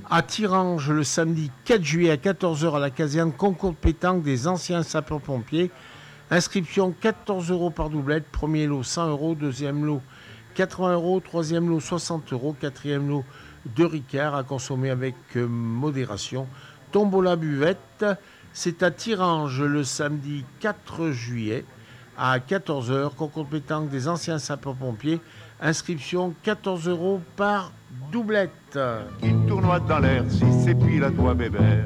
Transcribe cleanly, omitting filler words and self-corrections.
À Tirange, le samedi 4 juillet à 14 h à la caserne, concours de pétanque des anciens sapeurs-pompiers. Inscription 14 € par doublette. Premier lot 100 €, deuxième lot 80 €, troisième lot 60 €, quatrième lot 2 Ricard à consommer avec modération. Tombola buvette, c'est à Tirange le samedi 4 juillet à 14 h. Concours de pétanque des anciens sapeurs-pompiers. Inscription 14 € par doublette. Qui tournoie dans l'air, si c'est pile à toi, bébert.